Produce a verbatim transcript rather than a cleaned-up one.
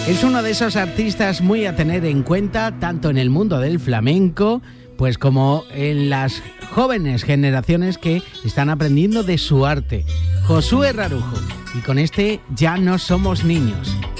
Es uno de esos artistas muy a tener en cuenta, tanto en el mundo del flamenco, pues como en las jóvenes generaciones que están aprendiendo de su arte. Josué Rarujo, y con este Ya no somos niños.